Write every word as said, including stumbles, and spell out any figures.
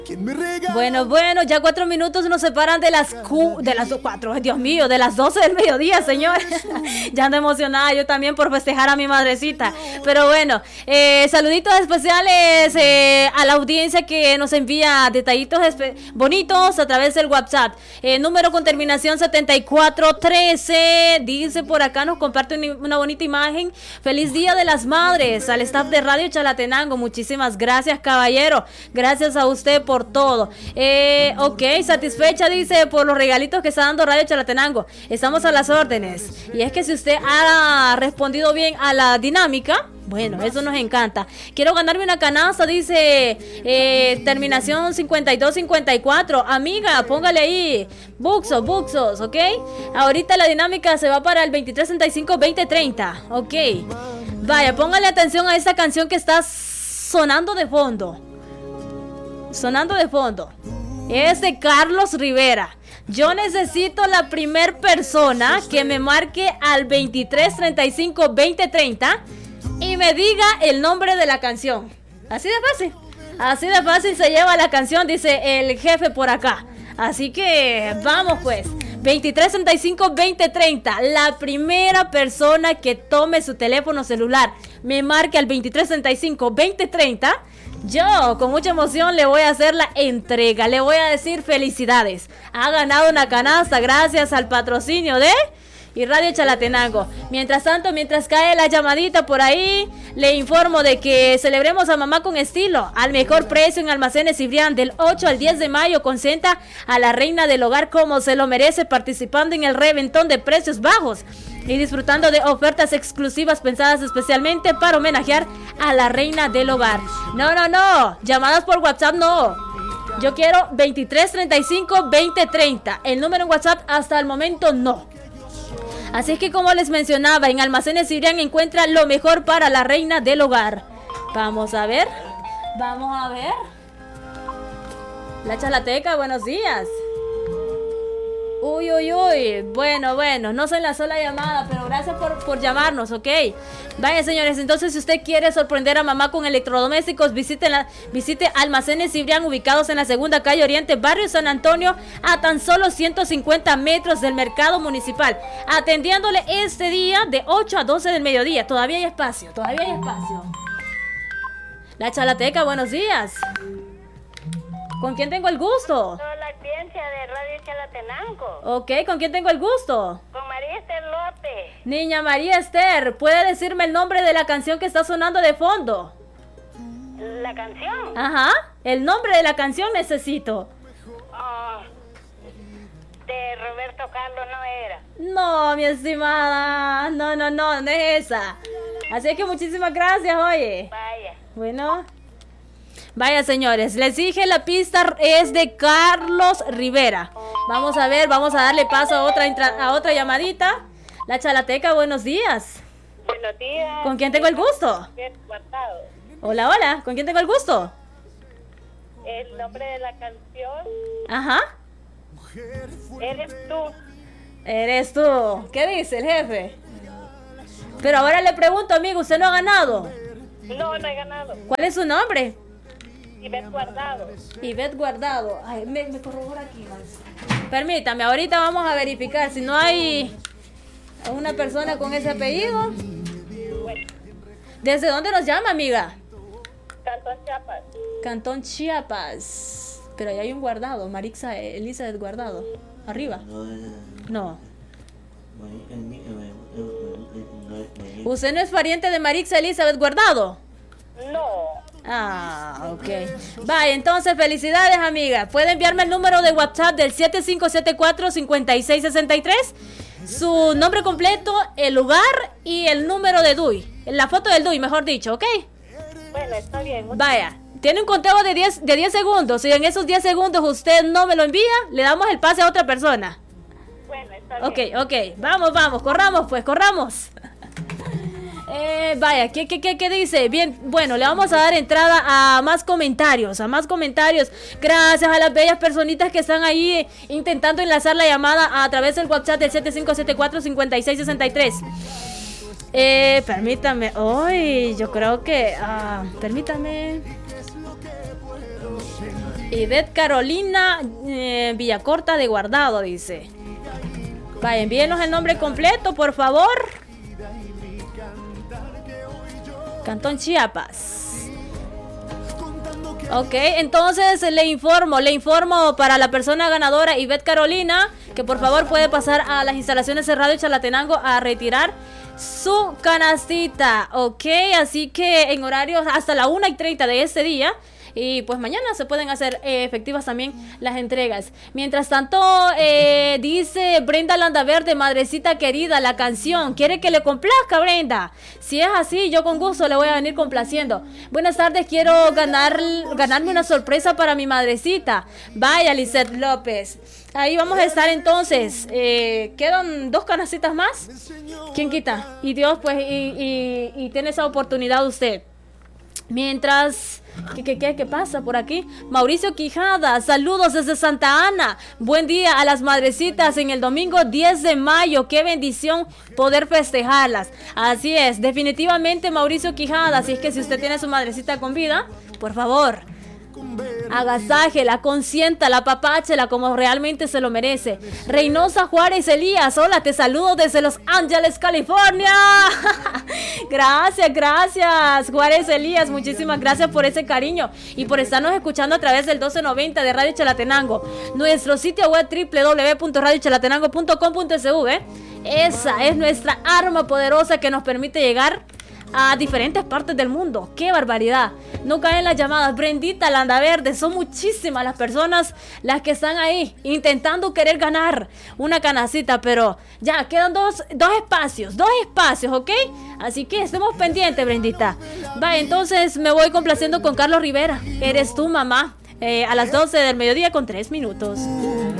Bueno, bueno, ya cuatro minutos nos separan de las cu de las cuatro, Dios mío, de las doce del mediodía, señor. Ya ando emocionada yo también por festejar a mi madrecita. Pero bueno, eh, saluditos especiales eh, a la audiencia que nos envía detallitos bonitos a través del WhatsApp. Eh, número con terminación setenta y cuatro trece. Dice por acá, nos comparte una bonita imagen. Feliz Día de las Madres al staff de Radio Chalatenango. Muchísimas gracias, caballero. Gracias a usted por todo. Eh, ok, satisfecha, dice, por los regalitos que está dando Radio Chalatenango. Estamos a las órdenes. Y es que si usted ha respondido bien a la dinámica, bueno, eso nos encanta. Quiero ganarme una canasta, dice eh, terminación cincuenta y dos cincuenta y cuatro. Amiga, póngale ahí buxos, buxos, ok. Ahorita la dinámica se va para el veintitrés treinta y cinco veinte treinta. Ok. Vaya, póngale atención a esta canción que está sonando de fondo. Sonando de fondo. Es de Carlos Rivera. Yo necesito la primer persona que me marque al veintitrés treinta y cinco veinte treinta y me diga el nombre de la canción. Así de fácil. Así de fácil se lleva la canción, dice el jefe por acá. Así que vamos pues. veintitrés treinta y cinco veinte treinta. La primera persona que tome su teléfono celular me marque al veintitrés treinta y cinco veinte treinta. Yo con mucha emoción le voy a hacer la entrega. Le voy a decir felicidades. Ha ganado una canasta gracias al patrocinio de y Radio Chalatenango. Mientras tanto, mientras cae la llamadita por ahí, le informo de que celebremos a mamá con estilo, al mejor precio en Almacenes Cibrián, del ocho al diez de mayo. Consenta a la reina del hogar como se lo merece, participando en el reventón de precios bajos y disfrutando de ofertas exclusivas pensadas especialmente para homenajear a la reina del hogar. No, no, no, llamadas por WhatsApp no. Yo quiero veintitrés treinta y cinco veinte treinta. El número en WhatsApp hasta el momento no. Así es que, como les mencionaba, en Almacenes Cibrián encuentra lo mejor para la reina del hogar. Vamos a ver. Vamos a ver. La Chalateca, buenos días. Uy, uy, uy. Bueno, bueno, no se enlazó la llamada, pero gracias por, por llamarnos, ¿ok? Vaya, señores, entonces si usted quiere sorprender a mamá con electrodomésticos, visite, la, visite Almacenes Cibrián, ubicados en la segunda calle Oriente, barrio San Antonio, a tan solo ciento cincuenta metros del mercado municipal, atendiéndole este día de ocho a doce del mediodía. Todavía hay espacio, todavía hay espacio. La Chalateca, buenos días. ¿Con quién tengo el gusto? Soy la audiencia de Radio Chalatenango. Ok, ¿con quién tengo el gusto? Con María Esther López. Niña María Esther, ¿puede decirme el nombre de la canción que está sonando de fondo? ¿La canción? Ajá, el nombre de la canción necesito. Oh, de Roberto Carlos no era. No, mi estimada, no, no, no, no es esa. Así que muchísimas gracias, oye. Vaya. Bueno. Vaya, señores, les dije, la pista es de Carlos Rivera. Vamos a ver, vamos a darle paso a otra a otra llamadita. La Chalateca, buenos días. Buenos días. ¿Con quién tengo el gusto? Hola, hola, ¿con quién tengo el gusto? El nombre de la canción. Ajá. Eres tú. Eres tú. ¿Qué dice el jefe? Pero ahora le pregunto, amigo, ¿usted no ha ganado? No, no he ganado. ¿Cuál es su nombre? Ivette Guardado. Ivette Guardado. Ay, me, me corrobora aquí, más. Permítame, ahorita vamos a verificar si no hay una persona con ese apellido. Bueno. ¿Desde dónde nos llama, amiga? Cantón Chiapas. Cantón Chiapas. Pero ahí hay un Guardado, Marixa Elizabeth Guardado. Arriba. No. ¿Usted no es pariente de Marixa Elizabeth Guardado? No. Ah, ok. Vaya, entonces felicidades, amiga. Puede enviarme el número de WhatsApp del siete cinco siete cuatro, cinco seis seis tres, su nombre completo, el lugar y el número de D U I. La foto del D U I, mejor dicho, ¿ok? Bueno, está bien. Vaya, tiene un conteo de diez, de diez segundos. Si en esos diez segundos usted no me lo envía, le damos el pase a otra persona. Bueno, está bien. Ok, ok. Vamos, vamos, corramos pues, corramos. Eh, vaya, ¿qué, qué, qué, ¿qué dice? Bien, bueno, le vamos a dar entrada a más comentarios, a más comentarios. Gracias a las bellas personitas que están ahí intentando enlazar la llamada a través del WhatsApp del siete cinco siete cuatro, cinco seis seis tres. Eh, permítame, hoy yo creo que, ah, permítame. Ivette Carolina eh, Villacorta de Guardado, dice. Vaya, envíenos el nombre completo, por favor. Cantón Chiapas. Ok, entonces le informo, le informo para la persona ganadora Ivette Carolina, que por favor puede pasar a las instalaciones de Radio Chalatenango a retirar su canastita. Ok, así que en horarios hasta la una y treinta de este día. Y pues mañana se pueden hacer eh, efectivas también las entregas. Mientras tanto, eh, dice Brenda Landaverde, madrecita querida, la canción. ¿Quiere que le complazca, Brenda? Si es así, yo con gusto le voy a venir complaciendo. Buenas tardes, quiero ganar, ganarme una sorpresa para mi madrecita. Vaya, Lisette López. Ahí vamos a estar entonces. Eh, ¿Quedan dos canastitas más? ¿Quién quita? Y Dios, pues, y, y, y tiene esa oportunidad usted. Mientras, ¿qué, qué, qué, qué pasa por aquí? Mauricio Quijada, saludos desde Santa Ana. Buen día a las madrecitas en el domingo diez de mayo. Qué bendición poder festejarlas. Así es, definitivamente Mauricio Quijada. Así es que si usted tiene a su madrecita con vida, por favor, agasájela, consiéntala, apapáchela como realmente se lo merece. Reynosa Juárez Elías, hola, te saludo desde Los Ángeles, California. Gracias, gracias, Juárez Elías, muchísimas gracias por ese cariño y por estarnos escuchando a través del doce noventa de Radio Chalatenango. Nuestro sitio web doble u doble u doble u punto radio chalatenango punto com punto s v. Esa es nuestra arma poderosa que nos permite llegar a diferentes partes del mundo. ¡Qué barbaridad! No caen las llamadas. Brendita Landaverde, son muchísimas las personas las que están ahí intentando querer ganar una canacita, pero ya quedan dos, dos espacios, dos espacios, ¿ok? Así que estemos pendientes, Brendita. Va, entonces me voy complaciendo con Carlos Rivera. Eres tú, mamá. Eh, a las doce del mediodía con tres minutos.